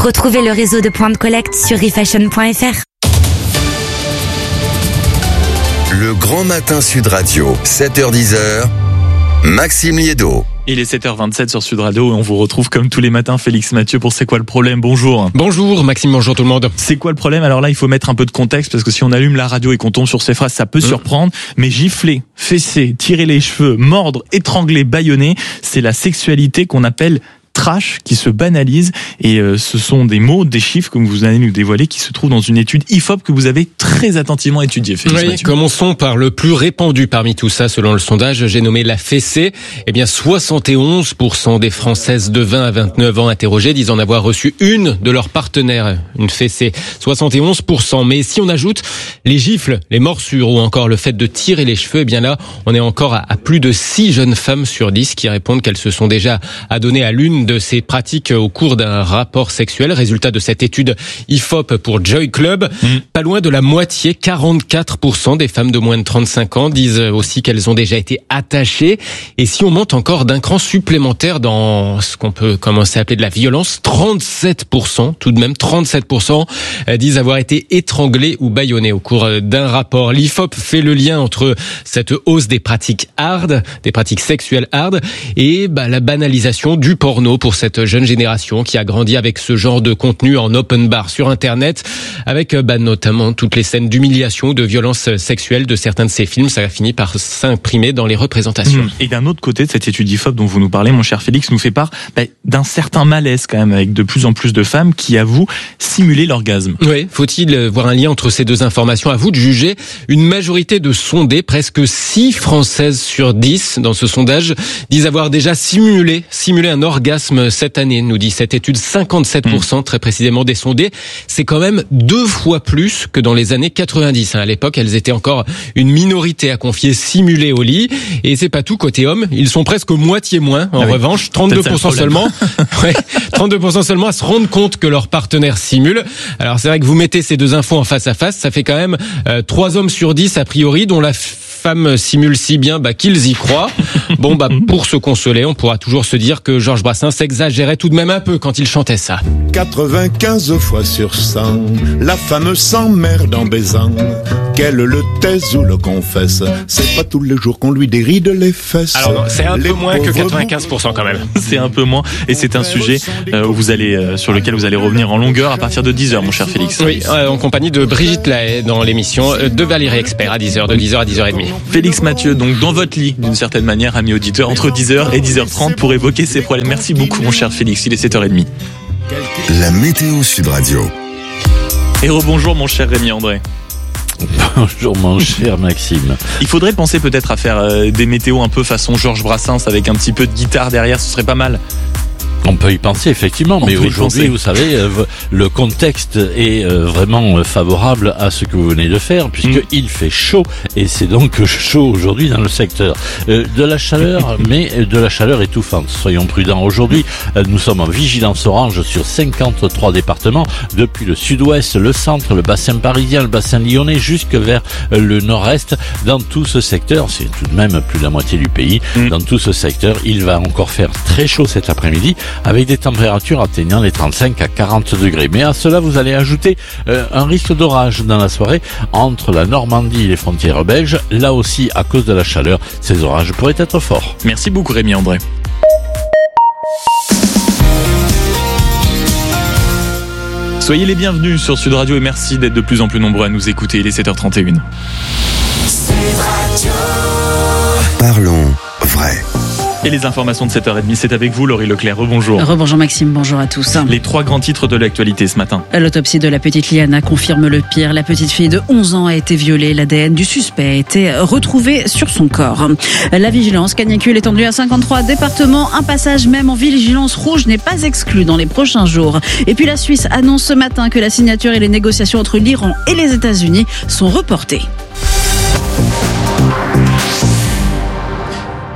Retrouvez le réseau de points de collecte sur refashion.fr. Le Grand Matin Sud Radio, 7h-10h, Maxime Liédo. Il est 7h27 sur Sud Radio et on vous retrouve comme tous les matins, Félix Mathieu, pour C'est quoi le problème? Bonjour. Bonjour Maxime, bonjour tout le monde. C'est quoi le problème? Alors là, il faut mettre un peu de contexte parce que si on allume la radio et qu'on tombe sur ces phrases, ça peut surprendre. Mais gifler, fesser, tirer les cheveux, mordre, étrangler, bâillonner, c'est la sexualité qu'on appelle trash qui se banalise et ce sont des mots, des chiffres comme vous allez nous dévoiler qui se trouvent dans une étude IFOP que vous avez très attentivement étudiée. Oui, commençons par le plus répandu parmi tout ça selon le sondage, j'ai nommé la fessée. Eh bien 71% des Françaises de 20 à 29 ans interrogées disent en avoir reçu une de leurs partenaires, une fessée. 71%. Mais si on ajoute les gifles, les morsures ou encore le fait de tirer les cheveux, eh bien là on est encore à plus de 6 jeunes femmes sur 10 qui répondent qu'elles se sont déjà adonnées à l'une de ces pratiques au cours d'un rapport sexuel. Résultat de cette étude IFOP pour Joy Club. Pas loin de la moitié, 44% des femmes de moins de 35 ans disent aussi qu'elles ont déjà été attachées. Et si on monte encore d'un cran supplémentaire dans ce qu'on peut commencer à appeler de la violence, 37%, tout de même 37% disent avoir été étranglées ou bâillonnées au cours d'un rapport. L'IFOP fait le lien entre cette hausse des pratiques hard, des pratiques sexuelles hard, et la banalisation du porno pour cette jeune génération qui a grandi avec ce genre de contenu en open bar sur Internet, avec notamment toutes les scènes d'humiliation, de violence sexuelle de certains de ces films. Ça a fini par s'imprimer dans les représentations. Et d'un autre côté de cette étude IFOP dont vous nous parlez, mon cher Félix, nous fait part d'un certain malaise quand même, avec de plus en plus de femmes qui avouent simuler l'orgasme. Oui, faut-il voir un lien entre ces deux informations? À vous de juger. Une majorité de sondés, presque 6 Françaises sur 10 dans ce sondage, disent avoir déjà simulé un orgasme cette année, nous dit cette étude. 57% très précisément des sondés. C'est quand même 2 fois plus que dans les années 90. À l'époque, elles étaient encore une minorité à confier simuler au lit. Et c'est pas tout côté hommes. Ils sont presque moitié moins. En revanche, 32% seulement. 32% seulement à se rendre compte que leur partenaire simule. Alors c'est vrai que vous mettez ces deux infos en face à face, ça fait quand même 3 hommes sur 10 a priori, dont la femme simule si bien qu'ils y croient. Bon, pour se consoler, on pourra toujours se dire que Georges Brassens exagérait tout de même un peu quand il chantait ça. 95 fois sur 100, la femme s'emmerde en baisant. Qu'elle le taise ou le confesse, c'est pas tous les jours qu'on lui déride les fesses. Alors non, c'est un peu moins que 95% quand même. C'est un peu moins, et c'est un sujet sur lequel vous allez revenir en longueur à partir de 10h, mon cher Félix. Oui, en compagnie de Brigitte Lahaye dans l'émission de Valérie Expert à 10h, de 10h à 10h30. Félix Mathieu, donc dans votre lit, d'une certaine manière, ami auditeur, entre 10h et 10h30 pour évoquer ces problèmes. Merci beaucoup, mon cher Félix, il est 7h30. La météo Sud Radio. Et rebonjour, mon cher Rémi André. Bonjour mon cher Maxime. Il faudrait penser peut-être à faire des météos un peu façon Georges Brassens avec un petit peu de guitare derrière, ce serait pas mal. On peut y penser effectivement, mais aujourd'hui, vous savez, le contexte est vraiment favorable à ce que vous venez de faire, puisqu'il fait chaud, et c'est donc chaud aujourd'hui dans le secteur. De la chaleur, mais de la chaleur étouffante. Soyons prudents. Aujourd'hui, nous sommes en vigilance orange sur 53 départements, depuis le sud-ouest, le centre, le bassin parisien, le bassin lyonnais, jusque vers le nord-est. Dans tout ce secteur, c'est tout de même plus de la moitié du pays, dans tout ce secteur, il va encore faire très chaud cet après-midi, avec des températures atteignant les 35 à 40 degrés. Mais à cela, vous allez ajouter un risque d'orage dans la soirée entre la Normandie et les frontières belges. Là aussi, à cause de la chaleur, ces orages pourraient être forts. Merci beaucoup Rémi André. Soyez les bienvenus sur Sud Radio et merci d'être de plus en plus nombreux à nous écouter. Il est 7h31. Parlons vrai. Et les informations de 7h30, c'est avec vous, Laurie Leclerc. Rebonjour. Rebonjour Maxime, bonjour à tous. Les 3 grands titres de l'actualité ce matin. L'autopsie de la petite Liana confirme le pire. La petite fille de 11 ans a été violée. L'ADN du suspect a été retrouvé sur son corps. La vigilance canicule étendue à 53 départements. Un passage même en vigilance rouge n'est pas exclu dans les prochains jours. Et puis la Suisse annonce ce matin que la signature et les négociations entre l'Iran et les États-Unis sont reportées.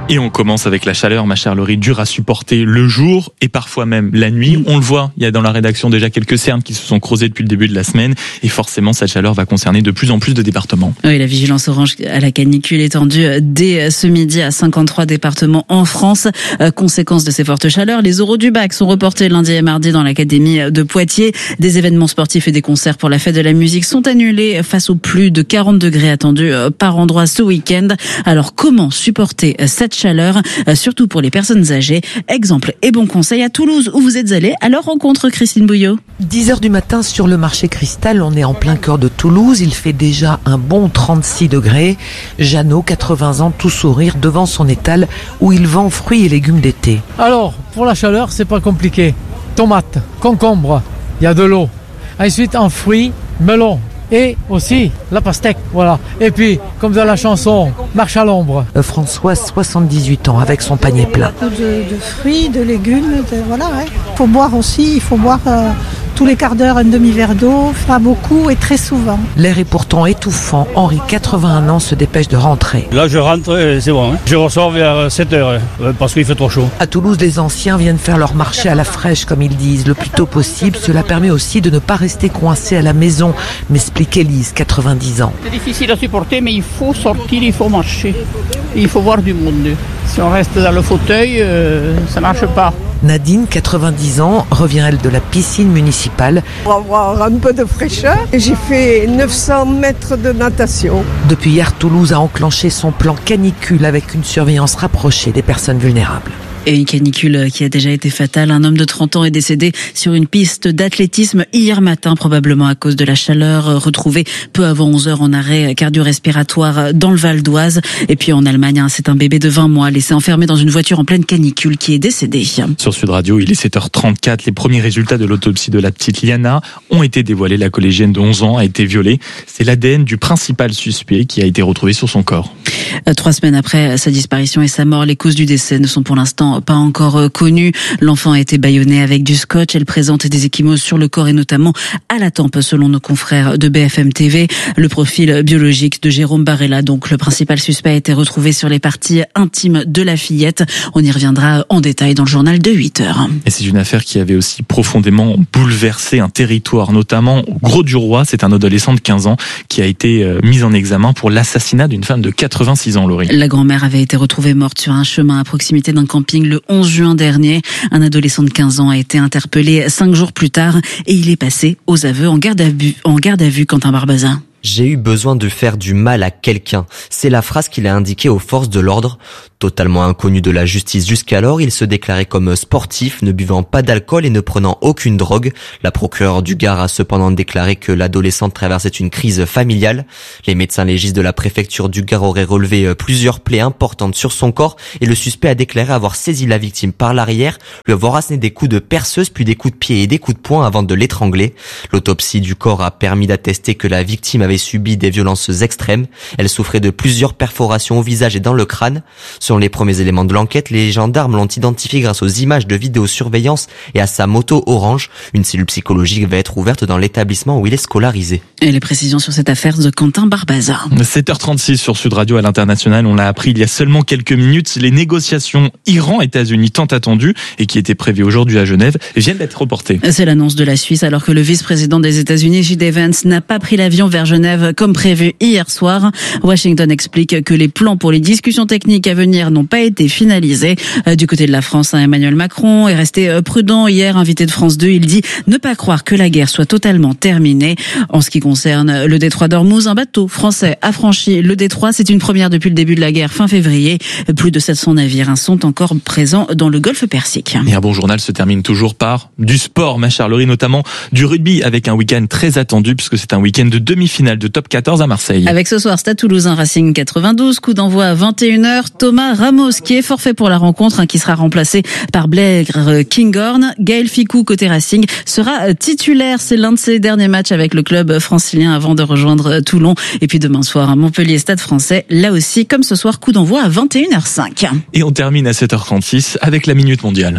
Et on commence avec la chaleur, ma chère Laurie, dure à supporter le jour et parfois même la nuit. On le voit, il y a dans la rédaction déjà quelques cernes qui se sont creusées depuis le début de la semaine et forcément cette chaleur va concerner de plus en plus de départements. Oui, la vigilance orange à la canicule est étendue dès ce midi à 53 départements en France. Conséquence de ces fortes chaleurs, les oraux du bac sont reportés lundi et mardi dans l'académie de Poitiers. Des événements sportifs et des concerts pour la fête de la musique sont annulés face aux plus de 40 degrés attendus par endroit ce week-end. Alors comment supporter cette chaleur, surtout pour les personnes âgées? Exemple et bon conseil à Toulouse où vous êtes allés à leur rencontre, Christine Bouillot. 10h du matin sur le marché Cristal, on est en plein cœur de Toulouse, il fait déjà un bon 36 degrés. Jeannot, 80 ans, tout sourire devant son étal où il vend fruits et légumes d'été. Alors, pour la chaleur, c'est pas compliqué. Tomates, concombres, il y a de l'eau. Ensuite, en fruits, melon. Et aussi la pastèque, voilà. Et puis, comme dans la chanson, marche à l'ombre. Françoise, 78 ans, avec son panier plein. De fruits, de légumes, voilà. Ouais. Il faut boire aussi, il faut boire tous les quarts d'heure un demi-verre d'eau, pas beaucoup et très souvent. L'air est pourtant étouffant. Henri, 81 ans, se dépêche de rentrer. Là, je rentre, c'est bon. Je ressors vers 7h, parce qu'il fait trop chaud. À Toulouse, les anciens viennent faire leur marché à la fraîche, comme ils disent, le plus tôt possible. Cela permet aussi de ne pas rester coincé à la maison, m'explique Élise, 90 ans. C'est difficile à supporter, mais il faut sortir, il faut marcher. Il faut voir du monde. Si on reste dans le fauteuil, ça marche pas. Nadine, 90 ans, revient elle de la piscine municipale. Pour avoir un peu de fraîcheur, j'ai fait 900 mètres de natation. Depuis hier, Toulouse a enclenché son plan canicule avec une surveillance rapprochée des personnes vulnérables. Et une canicule qui a déjà été fatale. Un homme de 30 ans est décédé sur une piste d'athlétisme hier matin, probablement à cause de la chaleur, retrouvé peu avant 11h en arrêt cardio-respiratoire dans le Val d'Oise. Et puis en Allemagne, c'est un bébé de 20 mois laissé enfermé dans une voiture en pleine canicule qui est décédé. Sur Sud Radio, il est 7h34. Les premiers résultats de l'autopsie de la petite Liana ont été dévoilés. La collégienne de 11 ans a été violée. C'est l'ADN du principal suspect qui a été retrouvé sur son corps. 3 semaines après sa disparition et sa mort, les causes du décès ne sont pour l'instant pas encore connues. L'enfant a été bâillonné avec du scotch. Elle présente des ecchymoses sur le corps et notamment à la tempe, selon nos confrères de BFM TV. Le profil biologique de Jérôme Barella, donc le principal suspect, a été retrouvé sur les parties intimes de la fillette. On y reviendra en détail dans le journal de 8h. Et c'est une affaire qui avait aussi profondément bouleversé un territoire, notamment au Grau-du-Roi. C'est un adolescent de 15 ans qui a été mis en examen pour l'assassinat d'une femme de 86 ans, Laurie. La grand-mère avait été retrouvée morte sur un chemin à proximité d'un camping le 11 juin dernier. Un adolescent de 15 ans a été interpellé 5 jours plus tard et il est passé aux aveux en garde à vue, Quentin Barbazin. J'ai eu besoin de faire du mal à quelqu'un. C'est la phrase qu'il a indiquée aux forces de l'ordre. Totalement inconnu de la justice jusqu'alors, il se déclarait comme sportif, ne buvant pas d'alcool et ne prenant aucune drogue. La procureure du Gard a cependant déclaré que l'adolescente traversait une crise familiale. Les médecins légistes de la préfecture du Gard auraient relevé plusieurs plaies importantes sur son corps et le suspect a déclaré avoir saisi la victime par l'arrière, lui avoir asséné des coups de perceuse puis des coups de pied et des coups de poing avant de l'étrangler. L'autopsie du corps a permis d'attester que la victime avait subi des violences extrêmes. Elle souffrait de plusieurs perforations au visage et dans le crâne. Selon les premiers éléments de l'enquête, les gendarmes l'ont identifié grâce aux images de vidéosurveillance et à sa moto orange. Une cellule psychologique va être ouverte dans l'établissement où il est scolarisé. Et les précisions sur cette affaire de Quentin Barbazin. 7h36 sur Sud Radio à l'international. On l'a appris il y a seulement quelques minutes. Les négociations Iran-États-Unis tant attendues et qui étaient prévues aujourd'hui à Genève viennent d'être reportées. C'est l'annonce de la Suisse alors que le vice-président des États-Unis, J.D. Vance, n'a pas pris l'avion vers Genève comme prévu hier soir. Washington explique que les plans pour les discussions techniques à venir n'ont pas été finalisés. Du côté de la France, Emmanuel Macron est resté prudent hier, invité de France 2. Il dit ne pas croire que la guerre soit totalement terminée. En ce qui concerne le détroit d'Ormuz, un bateau français a franchi le détroit. C'est une première depuis le début de la guerre fin février. Plus de 700 navires sont encore présents dans le golfe Persique. Et un bon journal se termine toujours par du sport, ma chère Laurie, notamment du rugby avec un week-end très attendu puisque c'est un week-end de demi-finale de top 14 à Marseille. Avec ce soir Stade Toulousain Racing 92, coup d'envoi à 21h. Thomas Ramos qui est forfait pour la rencontre, qui sera remplacé par Blair Kinghorn. Gaël Ficou côté Racing sera titulaire. C'est l'un de ses derniers matchs avec le club francilien avant de rejoindre Toulon. Et puis demain soir à Montpellier Stade Français. Là aussi, comme ce soir, coup d'envoi à 21h05. Et on termine à 7h36 avec la Minute Mondiale.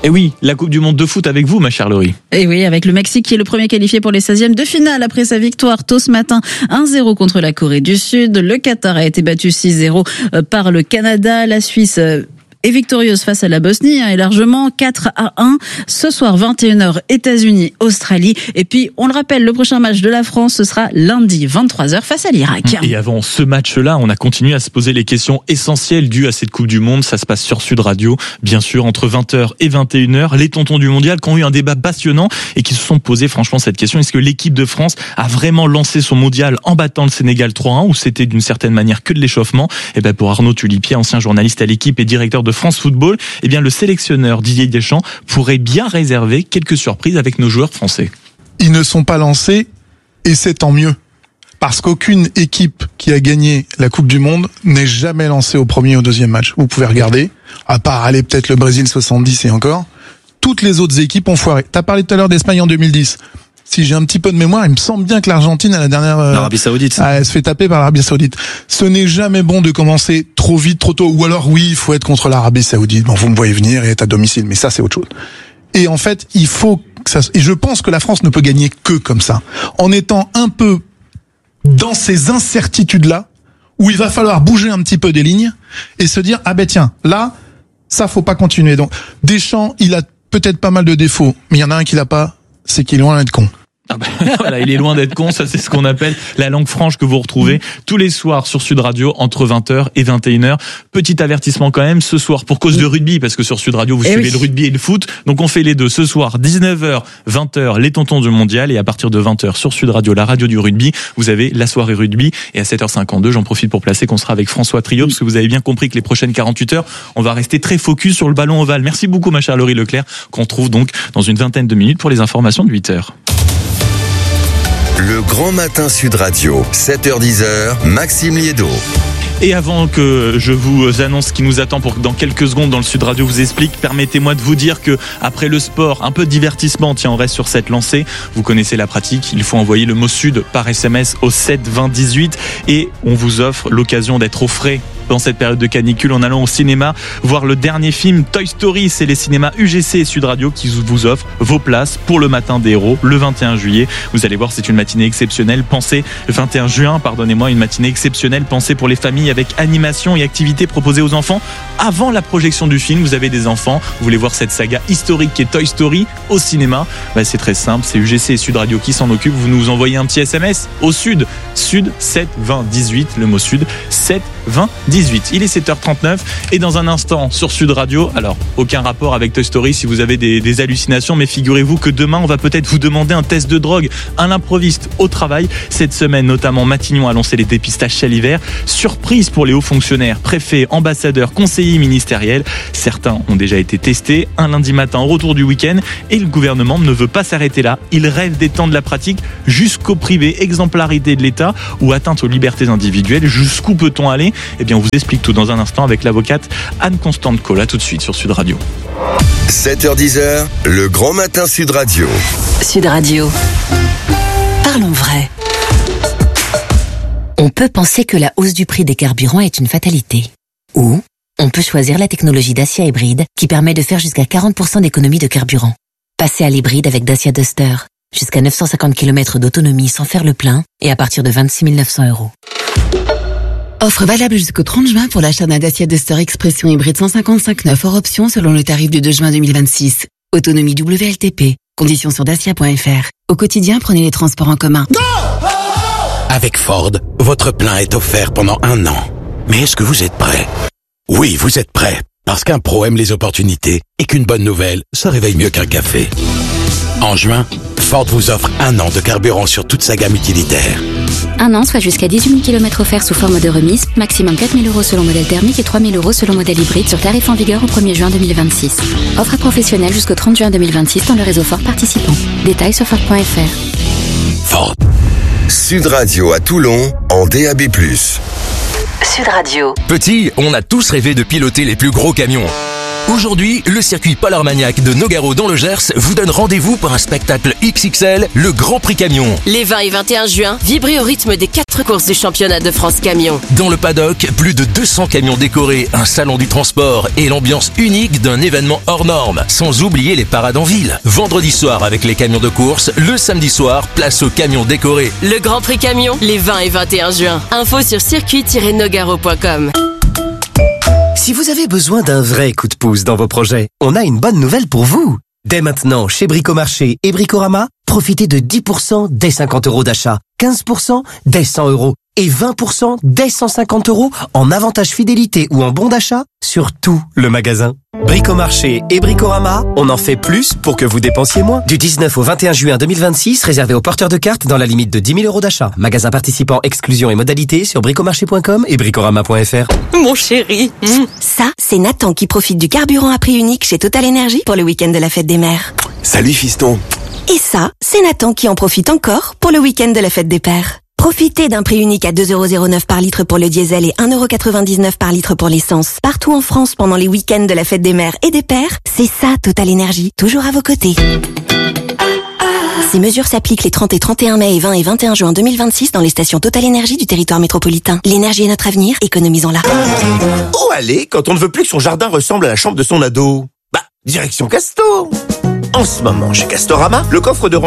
Et oui, la Coupe du Monde de foot avec vous, ma chère Laurie. Et oui, avec le Mexique qui est le premier qualifié pour les 16e de finale après sa victoire tôt ce matin 1-0 contre la Corée du Sud. Le Qatar a été battu 6-0 par le Canada. La Suisse est victorieuse face à la Bosnie et largement 4-1. Ce soir, 21h, États-Unis, Australie. Et puis, on le rappelle, le prochain match de la France, ce sera lundi, 23h, face à l'Irak. Et avant ce match-là, on a continué à se poser les questions essentielles dues à cette Coupe du Monde. Ça se passe sur Sud Radio, bien sûr, entre 20h et 21h. Les tontons du mondial qui ont eu un débat passionnant et qui se sont posés franchement cette question. Est-ce que l'équipe de France a vraiment lancé son mondial en battant le Sénégal 3-1 ou c'était d'une certaine manière que de l'échauffement? Et ben, pour Arnaud Tulipier, ancien journaliste à l'équipe et directeur de France Football, eh bien le sélectionneur Didier Deschamps pourrait bien réserver quelques surprises avec nos joueurs français. Ils ne sont pas lancés et c'est tant mieux. Parce qu'aucune équipe qui a gagné la Coupe du Monde n'est jamais lancée au premier ou au deuxième match. Vous pouvez regarder, à part aller peut-être le Brésil 70 et encore, toutes les autres équipes ont foiré. T'as parlé tout à l'heure d'Espagne en 2010. Si j'ai un petit peu de mémoire, il me semble bien que l'Argentine à la dernière l'Arabie Saoudite, elle se fait taper par l'Arabie Saoudite. Ce n'est jamais bon de commencer trop vite, trop tôt. Ou alors oui, il faut être contre l'Arabie Saoudite. Bon, vous me voyez venir et être à domicile, mais ça c'est autre chose. Et en fait, il faut que ça. Et je pense que la France ne peut gagner que comme ça, en étant un peu dans ces incertitudes-là, où il va falloir bouger un petit peu des lignes et se dire ah ben tiens, là, ça faut pas continuer. Donc Deschamps, il a peut-être pas mal de défauts, mais il y en a un qu'il a pas. C'est qu'il est loin d'être con. Ah bah, voilà, il est loin d'être con, ça c'est ce qu'on appelle la langue franche que vous retrouvez tous les soirs sur Sud Radio entre 20h et 21h. Petit avertissement quand même, ce soir pour cause de rugby, parce que sur Sud Radio vous suivez le rugby et le foot, donc on fait les deux. Ce soir 19h, 20h, les tontons du mondial, et à partir de 20h sur Sud Radio, la radio du rugby, vous avez la soirée rugby, et à 7h52, j'en profite pour placer qu'on sera avec François Trio, parce que vous avez bien compris que les prochaines 48 heures, on va rester très focus sur le ballon ovale. Merci beaucoup ma chère Laurie Leclerc, qu'on trouve donc dans une vingtaine de minutes pour les informations de 8h. Le Grand Matin Sud Radio, 7h-10h, Maxime Liédo. Et avant que je vous annonce ce qui nous attend pour que dans quelques secondes dans le Sud Radio vous explique, permettez-moi de vous dire que après le sport, un peu de divertissement, tiens, on reste sur cette lancée. Vous connaissez la pratique, il faut envoyer le mot Sud par SMS au 7 20 18 et on vous offre l'occasion d'être au frais dans cette période de canicule en allant au cinéma voir le dernier film Toy Story. C'est les cinémas UGC et Sud Radio qui vous offrent vos places pour le matin des héros le 21 juillet. Vous allez voir, c'est une matinée exceptionnelle pensée, le 21 juin, pardonnez-moi, une matinée exceptionnelle pensée pour les familles avec animation et activités proposées aux enfants. Avant la projection du film, vous avez des enfants, vous voulez voir cette saga historique qui est Toy Story au cinéma, bah c'est très simple, c'est UGC et Sud Radio qui s'en occupent. Vous nous envoyez un petit SMS au Sud, Sud 7 20 18, le mot Sud 7 20 18. Il est 7h39 et dans un instant sur Sud Radio, alors aucun rapport avec Toy Story si vous avez des hallucinations, mais figurez-vous que demain on va peut-être vous demander un test de drogue à l'improviste au travail. Cette semaine notamment, Matignon a lancé les dépistages salivaires, surprise pour les hauts fonctionnaires, préfets, ambassadeurs, conseillers ministériels. Certains ont déjà été testés un lundi matin au retour du week-end et le gouvernement ne veut pas s'arrêter là. Il rêve d'étendre la pratique jusqu'au privé, exemplarité de l'État ou atteinte aux libertés individuelles. Jusqu'où peut-on aller? Eh bien on vous explique tout dans un instant avec l'avocate Anne-Constante Cola, tout de suite sur Sud Radio. 7h-10h, le Grand Matin Sud Radio. Sud Radio. Parlons vrai. On peut penser que la hausse du prix des carburants est une fatalité. Ou on peut choisir la technologie Dacia hybride qui permet de faire jusqu'à 40% d'économie de carburant. Passez à l'hybride avec Dacia Duster. Jusqu'à 950 km d'autonomie sans faire le plein et à partir de 26 900 €. Offre valable jusqu'au 30 juin pour l'achat d'un Dacia Duster Expression hybride 155 hors option selon le tarif du 2 juin 2026. Autonomie WLTP. Conditions sur dacia.fr. Au quotidien, prenez les transports en commun. Avec Ford, votre plein est offert pendant 1 an. Mais est-ce que vous êtes prêt? Oui, vous êtes prêt. Parce qu'un pro aime les opportunités et qu'une bonne nouvelle se réveille mieux qu'un café. En juin, Ford vous offre 1 an de carburant sur toute sa gamme utilitaire. 1 an, soit jusqu'à 18 000 km offerts sous forme de remise, maximum 4 000 € selon modèle thermique et 3 000 € selon modèle hybride sur tarif en vigueur au 1er juin 2026. Offre professionnelle jusqu'au 30 juin 2026 dans le réseau Ford participant. Détails sur Ford.fr. Ford. Sud Radio à Toulon en DAB+. Sud Radio. Petit, on a tous rêvé de piloter les plus gros camions. Aujourd'hui, le circuit Paul Armagnac de Nogaro dans le Gers vous donne rendez-vous pour un spectacle XXL, le Grand Prix Camion. Les 20 et 21 juin, vibrez au rythme des 4 courses du championnat de France Camion. Dans le paddock, plus de 200 camions décorés, un salon du transport et l'ambiance unique d'un événement hors norme. Sans oublier les parades en ville. Vendredi soir avec les camions de course, le samedi soir, place aux camions décorés. Le Grand Prix Camion, les 20 et 21 juin. Info sur circuit-nogaro.com. Si vous avez besoin d'un vrai coup de pouce dans vos projets, on a une bonne nouvelle pour vous. Dès maintenant, chez Bricomarché et Bricorama, profitez de 10% dès 50 € d'achat, 15% dès 100 € et 20% dès 150 € en avantage fidélité ou en bon d'achat sur tout le magasin. Bricomarché et Bricorama, on en fait plus pour que vous dépensiez moins. Du 19 au 21 juin 2026, réservé aux porteurs de cartes dans la limite de 10 000 € d'achat. Magasin participant, exclusion et modalités sur bricomarché.com et bricorama.fr. Mon chéri. Ça, c'est Nathan qui profite du carburant à prix unique chez Total Energy pour le week-end de la fête des mères. Salut fiston. Et ça, c'est Nathan qui en profite encore pour le week-end de la fête des pères. Profitez d'un prix unique à 2,09 € par litre pour le diesel et 1,99 € par litre pour l'essence. Partout en France pendant les week-ends de la fête des mères et des pères, c'est ça Total Energy, toujours à vos côtés. Ces mesures s'appliquent les 30 et 31 mai et 20 et 21 juin 2026 dans les stations Total Energy du territoire métropolitain. L'énergie est notre avenir, économisons-la. Où aller quand on ne veut plus que son jardin ressemble à la chambre de son ado? Direction Castor. En ce moment, chez Castorama, le coffre de